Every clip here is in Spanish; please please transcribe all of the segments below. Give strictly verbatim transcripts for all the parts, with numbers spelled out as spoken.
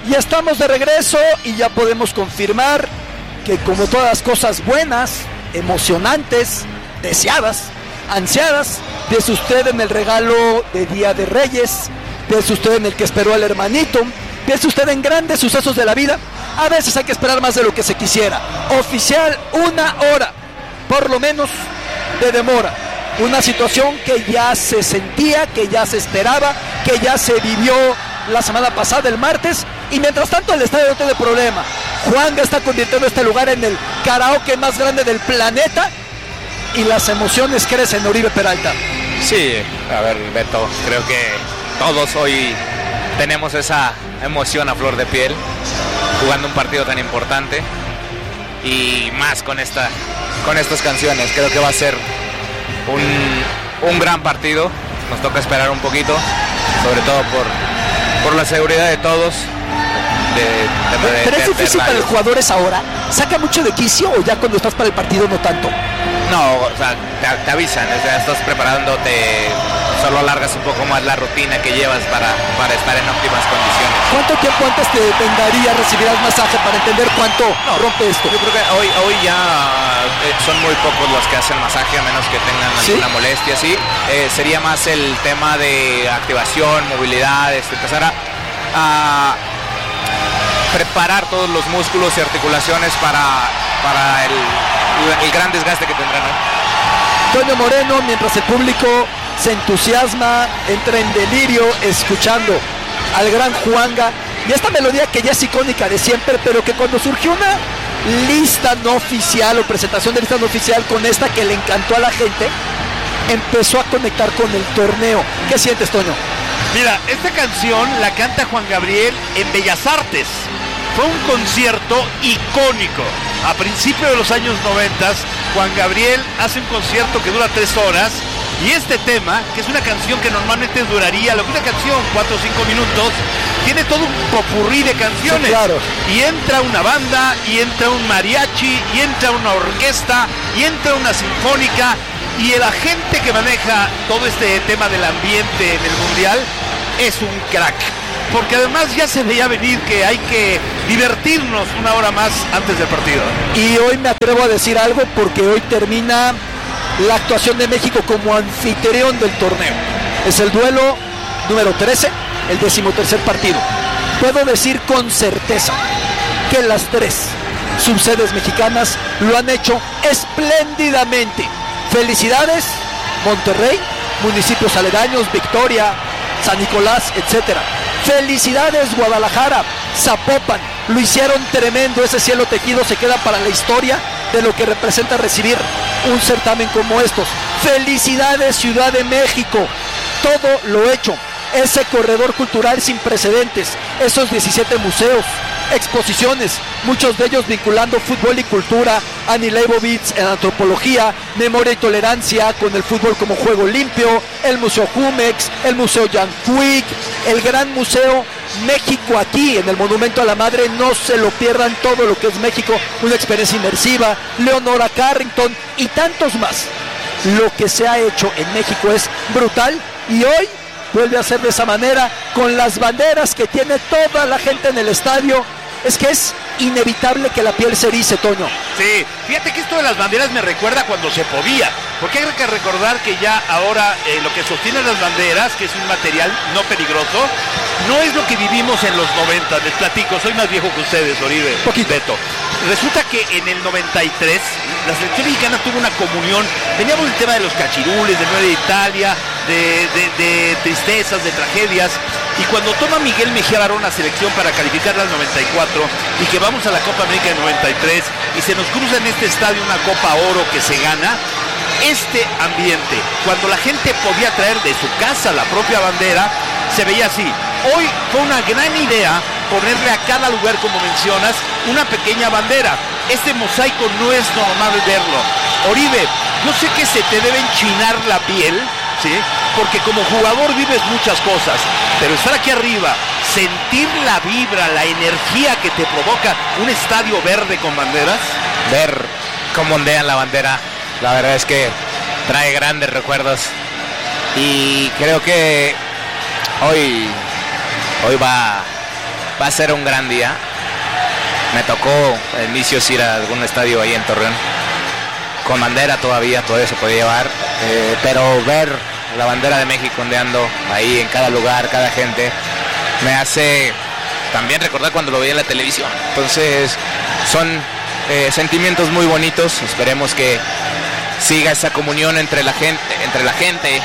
Ya estamos de regreso y ya podemos confirmar que, como todas las cosas buenas, emocionantes, deseadas, ansiadas, piense usted en el regalo de Día de Reyes, piense usted en el que esperó al hermanito, piense usted en grandes sucesos de la vida. A veces hay que esperar más de lo que se quisiera. Oficial, una hora, por lo menos, de demora. Una situación que ya se sentía, que ya se esperaba, que ya se vivió la semana pasada, el martes, y mientras tanto el estadio no tiene problema. Juanga está convirtiendo este lugar en el karaoke más grande del planeta y las emociones crecen, Oribe Peralta. Sí, a ver, Beto, creo que todos hoy tenemos esa emoción a flor de piel jugando un partido tan importante y más con esta con estas canciones. Creo que va a ser un, un gran partido. Nos toca esperar un poquito, sobre todo por por la seguridad de todos. De, de, de, Pero es de, difícil de para los jugadores ahora. ¿Saca mucho de quicio o ya cuando estás para el partido no tanto? No, o sea, te, te avisan, o sea, estás preparándote, solo alargas un poco más la rutina que llevas para, para estar en óptimas condiciones. ¿Cuánto tiempo antes te vendaría recibir el masaje para entender cuánto no, rompe esto? Yo creo que hoy, hoy ya eh, son muy pocos los que hacen masaje, a menos que tengan ¿Sí? alguna molestia, sí. Eh, sería más el tema de activación, movilidad, este, empezar a, a preparar todos los músculos y articulaciones para, para el, el gran desgaste que tendrán hoy. Toño Moreno, mientras el público se entusiasma, entra en delirio escuchando al gran Juanga y esta melodía que ya es icónica de siempre, pero que cuando surgió una lista no oficial o presentación de lista no oficial con esta que le encantó a la gente, empezó a conectar con el torneo. ¿Qué sientes, Toño? Mira, esta canción la canta Juan Gabriel en Bellas Artes. Fue un concierto icónico. A principios de los años noventas, Juan Gabriel hace un concierto que dura tres horas y este tema, que es una canción que normalmente duraría, lo que una canción, cuatro o cinco minutos, tiene todo un popurrí de canciones. Sí, claro. Y entra una banda, y entra un mariachi, y entra una orquesta, y entra una sinfónica, y el agente que maneja todo este tema del ambiente en el Mundial es un crack. Porque además ya se veía venir que hay que divertirnos una hora más antes del partido. Y hoy me atrevo a decir algo porque hoy termina la actuación de México como anfitrión del torneo. Es el duelo número trece, el decimotercer partido. Puedo decir con certeza que las tres subsedes mexicanas lo han hecho espléndidamente. Felicidades, Monterrey, municipios aledaños, Victoria, San Nicolás, etcétera. Felicidades, Guadalajara, Zapopan, lo hicieron tremendo. Ese cielo tejido se queda para la historia de lo que representa recibir un certamen como estos. Felicidades, Ciudad de México, todo lo hecho. Ese corredor cultural sin precedentes, esos diecisiete museos, exposiciones, muchos de ellos vinculando fútbol y cultura, Annie Leibovitz en antropología, memoria y tolerancia con el fútbol como juego limpio, el Museo Jumex, el Museo Jan Puig, el Gran Museo México aquí en el Monumento a la Madre. No se lo pierdan, todo lo que es México, una experiencia inmersiva, Leonora Carrington y tantos más. Lo que se ha hecho en México es brutal y hoy vuelve a ser de esa manera, con las banderas que tiene toda la gente en el estadio. Es que es inevitable que la piel se erice, Toño. Sí, fíjate que esto de las banderas me recuerda cuando se podía, porque hay que recordar que ya ahora eh, lo que sostiene las banderas, que es un material no peligroso, no es lo que vivimos en los noventa. Les platico, soy más viejo que ustedes, Oribe, Poquito. Beto. Resulta que en el noventa y tres la selección mexicana tuvo una comunión. Veníamos del tema de los cachirules, de Nueva Italia, de, de, de tristezas, de tragedias. Y cuando toma Miguel Mejía Barón la selección para calificar al noventa y cuatro y que vamos a la Copa América del noventa y tres y se nos cruza en este estadio una Copa Oro que se gana, este ambiente, cuando la gente podía traer de su casa la propia bandera, se veía así. Hoy fue una gran idea ponerle a cada lugar, como mencionas, una pequeña bandera. Este mosaico no es normal verlo. Oribe, yo sé que se te debe enchinar la piel, ¿sí? Porque como jugador vives muchas cosas, pero estar aquí arriba, sentir la vibra, la energía que te provoca un estadio verde con banderas. Ver cómo ondean la bandera, la verdad es que trae grandes recuerdos y creo que hoy, hoy va, va a ser un gran día. Me tocó a inicios ir a algún estadio ahí en Torreón, con bandera todavía, todavía se podía llevar, eh, pero ver la bandera de México ondeando ahí en cada lugar, cada gente, me hace también recordar cuando lo veía en la televisión. Entonces son eh, sentimientos muy bonitos. Esperemos que siga esa comunión entre la gente, entre la gente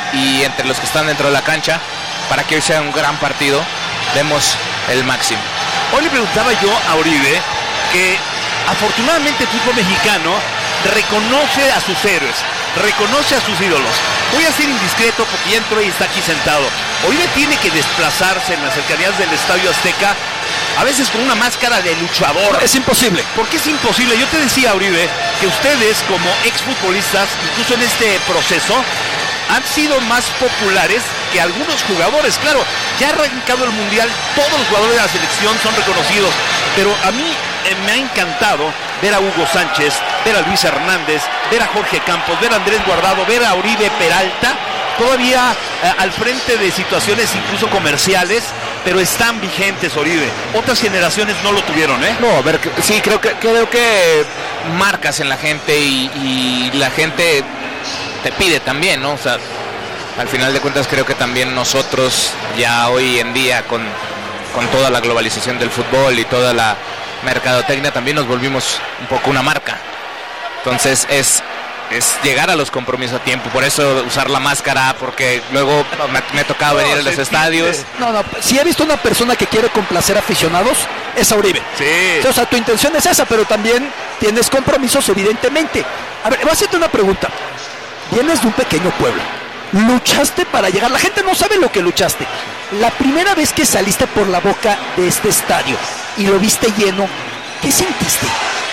y entre los que están dentro de la cancha, para que hoy sea un gran partido, demos el máximo. Hoy le preguntaba yo a Oribe que afortunadamente el fútbol mexicano reconoce a sus héroes, reconoce a sus ídolos. Voy a ser indiscreto porque ya entró y está aquí sentado. Oribe tiene que desplazarse en las cercanías del Estadio Azteca, a veces con una máscara de luchador. Es imposible. ¿Por qué es imposible? Yo te decía, Oribe, que ustedes como exfutbolistas, incluso en este proceso, han sido más populares que algunos jugadores. Claro, ya ha arrancado el Mundial, todos los jugadores de la selección son reconocidos, pero a mí eh, me ha encantado ver a Hugo Sánchez, ver a Luis Hernández, ver a Jorge Campos, ver a Andrés Guardado, ver a Oribe Peralta, todavía eh, al frente de situaciones incluso comerciales, pero están vigentes, Oribe. Otras generaciones no lo tuvieron, ¿eh? No, a ver, sí, creo que, creo que marcas en la gente y, y la gente te pide también, ¿no? O sea, al final de cuentas creo que también nosotros ya hoy en día con, con toda la globalización del fútbol y toda la mercadotecnia también nos volvimos un poco una marca. Entonces es, es llegar a los compromisos a tiempo, por eso usar la máscara, porque luego me, me ha tocado no, venir a los estadios. No, no, si he visto una persona que quiere complacer aficionados, es a Oribe. Sí. O sea, tu intención es esa, pero también tienes compromisos, evidentemente. A ver, voy a hacerte una pregunta. Vienes de un pequeño pueblo, luchaste para llegar, la gente no sabe lo que luchaste. La primera vez que saliste por la boca de este estadio y lo viste lleno, ¿qué sentiste?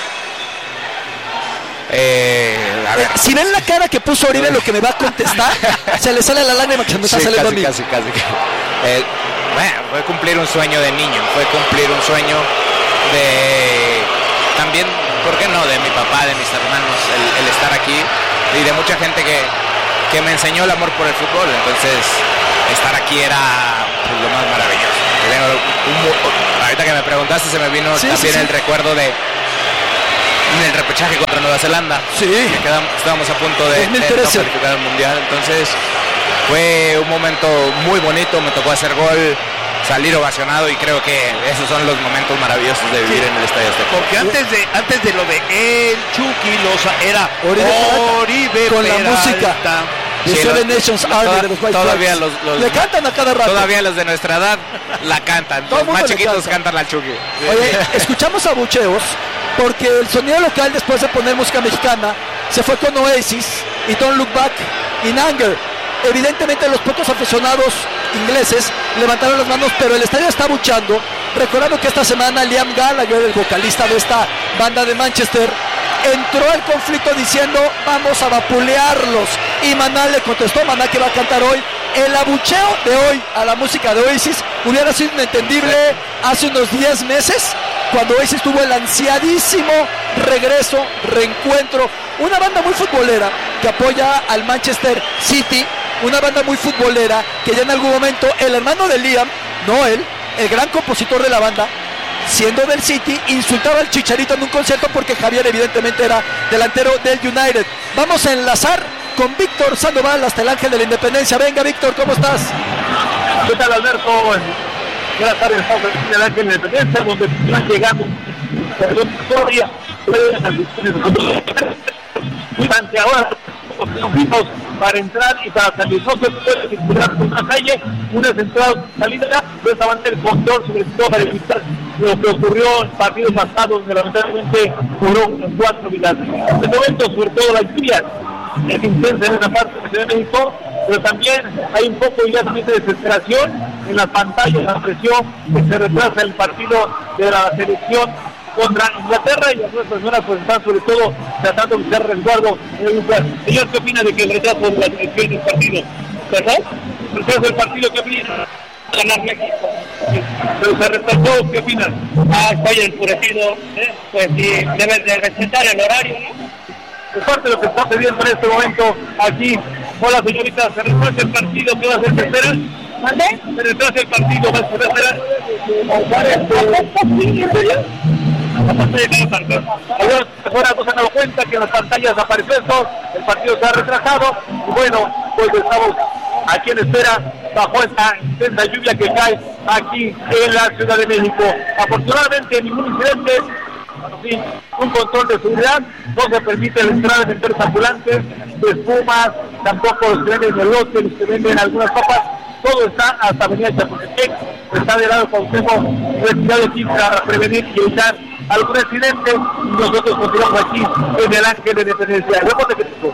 Eh, a ver. Eh, si ven la cara que puso Oribe, lo que me va a contestar, se le sale la lágrima que me está sí, saliendo casi, a mí. Casi, casi, eh, bueno, fue cumplir un sueño de niño, fue cumplir un sueño de también, ¿por qué no? De mi papá, de mis hermanos, el, el estar aquí. Y de mucha gente que, que me enseñó el amor por el fútbol. Entonces estar aquí era pues, lo más maravilloso. Un, un, ahorita que me preguntaste se me vino sí, también sí, el sí. recuerdo de el repechaje contra Nueva Zelanda. Sí. Que quedamos, estábamos a punto de, de no calificar al mundial. Entonces fue un momento muy bonito, me tocó hacer gol, salir ovacionado, y creo que esos son los momentos maravillosos de vivir sí. en el Estadio Azteca. Porque antes de antes de lo de el Chucky Loza era Oribe, Oribe con Peralta. La música de sí, Seven Nations Army de los White Todavía los, los le cantan a cada rato. Todavía los de nuestra edad la cantan. Los más chiquitos canta. cantan al Chucky. Oye, escuchamos abucheos porque el sonido local, después de poner música mexicana, se fue con Oasis y Don't Look Back in Anger. Evidentemente los pocos aficionados ingleses levantaron las manos, pero el estadio está abuchando, recordando que esta semana Liam Gallagher, el vocalista de esta banda de Manchester, entró al conflicto diciendo vamos a vapulearlos, y Maná le contestó, Maná que va a cantar hoy. El abucheo de hoy a la música de Oasis hubiera sido inentendible hace unos diez meses, cuando Oasis tuvo el ansiadísimo regreso, reencuentro, una banda muy futbolera que apoya al Manchester City, una banda muy futbolera que ya en algún momento el hermano de Liam, no él, el gran compositor de la banda, siendo del City, insultaba al Chicharito en un concierto porque Javier evidentemente era delantero del United. Vamos a enlazar con Víctor Sandoval hasta el Ángel de la Independencia. Venga, Víctor, ¿cómo estás? ¿Qué tal, Alberto? Buenas tardes, estamos en el Ángel de la Independencia, donde están llegando todavía durante ahora para entrar y para salir. No se puede circular por una calle, una entrada salida, pero esta banda el control, sobre todo para evitar lo que ocurrió en partidos pasados, donde lamentablemente duró unos cuatro vidas. En este momento, sobre todo la lluvia es intensa en esa parte de Ciudad de México, pero también hay un poco ya también de desesperación en las pantallas, la presión que se retrasa el partido de la selección contra Inglaterra, y algunas personas pues están sobre todo tratando de hacer resguardo en el lugar. Señor, ¿qué opina de que el retraso de la selección del partido? ¿Verdad? El retraso del partido, ¿qué opina? Ganar México. Pero se retrasó, ¿qué opinan? Ah, estoy enfurecido, ¿eh? Pues sí, deben de respetar el horario, ¿no? Es parte de lo que está sucediendo en este momento aquí. Hola, señorita, ¿se retrasa el partido? ¿Qué va a hacer? ¿Se espera? ¿Mande? Detrás del partido, va a ser ahora no se han dado cuenta que en las pantallas apareció esto, el partido se ha retrasado y bueno, pues estamos aquí en espera bajo esta intensa lluvia que cae aquí en la Ciudad de México. Afortunadamente ningún incidente, sí, un control de seguridad, no se permite la entrada de vendedores ambulantes, de espumas, tampoco los que venden elotes, los que venden algunas papas. Todo está hasta Avenida Chapultepec, está de lado Cuauhtémoc, retirado aquí para prevenir y evitar algún accidente. Nosotros continuamos aquí en el Ángel de Independencia. Reporte que tengo.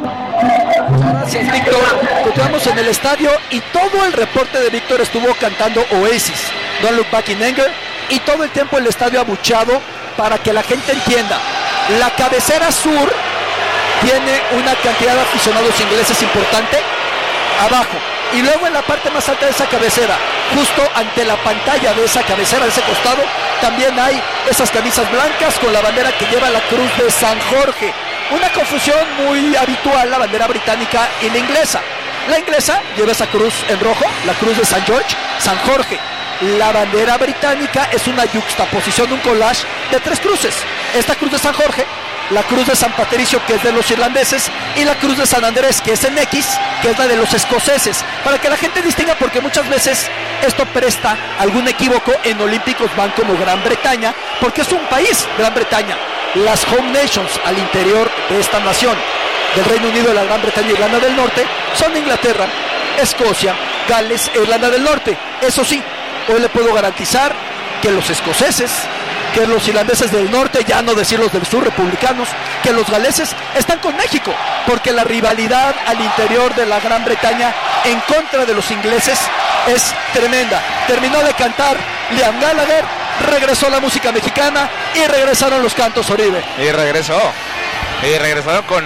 Gracias, Víctor. Continuamos en el estadio y todo el reporte de Víctor estuvo cantando Oasis, Don't Look Back in Anger, y todo el tiempo el estadio abucheado para que la gente entienda. La cabecera sur tiene una cantidad de aficionados ingleses importante abajo. Y luego en la parte más alta de esa cabecera, justo ante la pantalla de esa cabecera, de ese costado, también hay esas camisas blancas con la bandera que lleva la cruz de San Jorge. Una confusión muy habitual, la bandera británica y la inglesa. La inglesa lleva esa cruz en rojo, la cruz de San George, San Jorge. La bandera británica es una yuxtaposición, un collage de tres cruces. Esta cruz de San Jorge, la cruz de San Patricio, que es de los irlandeses, y la cruz de San Andrés, que es en X, que es la de los escoceses, para que la gente distinga, porque muchas veces esto presta algún equívoco. En olímpicos van como Gran Bretaña, porque es un país, Gran Bretaña. Las home nations al interior de esta nación, del Reino Unido, de la Gran Bretaña y Irlanda del Norte, son Inglaterra, Escocia, Gales e Irlanda del Norte. Eso sí, hoy le puedo garantizar que los escoceses, que los irlandeses del norte, ya no decir los del sur, republicanos, que los galeses están con México, porque la rivalidad al interior de la Gran Bretaña en contra de los ingleses es tremenda. Terminó de cantar Liam Gallagher, regresó la música mexicana y regresaron los cantos Oribe. Y regresó, y regresó con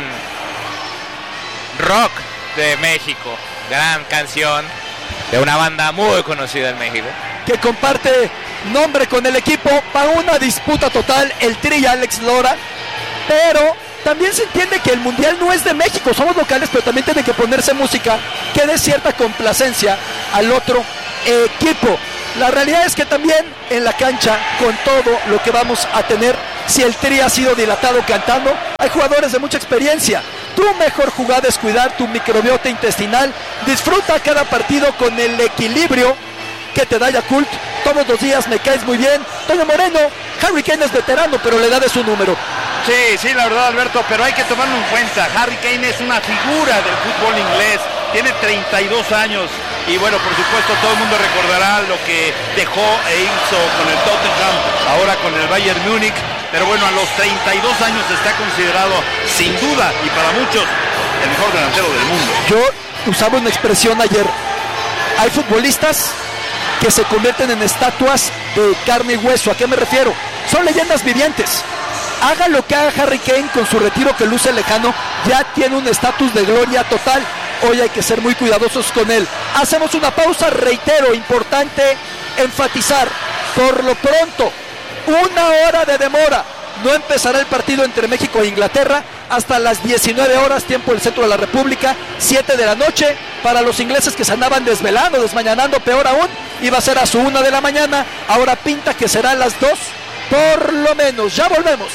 rock de México, gran canción de una banda muy conocida en México, que comparte nombre con el equipo para una disputa total, el Tri y Alex Lora, pero también se entiende que el mundial no es de México, somos locales, pero también tiene que ponerse música que dé cierta complacencia al otro equipo. La realidad es que también en la cancha, con todo lo que vamos a tener, si el Tri ha sido dilatado cantando, hay jugadores de mucha experiencia. Tu mejor jugada es cuidar tu microbiota intestinal. Disfruta cada partido con el equilibrio que te da Yakult. Todos los días me caes muy bien. Toño Moreno, Harry Kane es veterano, pero la edad es un número. Sí, sí, la verdad, Alberto, pero hay que tomarlo en cuenta. Harry Kane es una figura del fútbol inglés, tiene treinta y dos años y bueno, por supuesto todo el mundo recordará lo que dejó e hizo con el Tottenham, ahora con el Bayern Múnich, pero bueno, a los treinta y dos años está considerado sin duda y para muchos el mejor delantero del mundo. Yo usaba una expresión ayer, hay futbolistas que se convierten en estatuas de carne y hueso. ¿A qué me refiero? Son leyendas vivientes. Haga lo que haga Harry Kane con su retiro que luce lejano, ya tiene un estatus de gloria total. Hoy hay que ser muy cuidadosos con él. Hacemos una pausa, reitero, importante enfatizar, por lo pronto, una hora de demora. No empezará el partido entre México e Inglaterra hasta las diecinueve horas, tiempo del centro de la República, siete de la noche. Para los ingleses que se andaban desvelando, desmañanando, peor aún, iba a ser a su una de la mañana. Ahora pinta que será a las dos, por lo menos. Ya volvemos.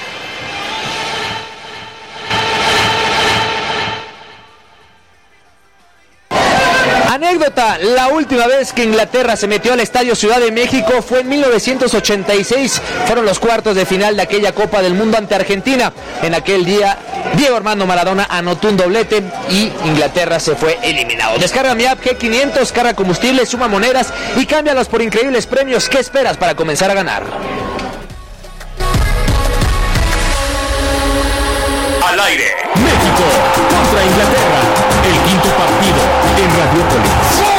Anécdota, la última vez que Inglaterra se metió al Estadio Ciudad de México fue en mil novecientos ochenta y seis, fueron los cuartos de final de aquella Copa del Mundo ante Argentina. En aquel día, Diego Armando Maradona anotó un doblete y Inglaterra se fue eliminado. Descarga mi app G quinientos, carga combustible, suma monedas y cámbialos por increíbles premios. ¿Qué esperas para comenzar a ganar? Al aire, México contra Inglaterra, el quinto partido en Radiopolis.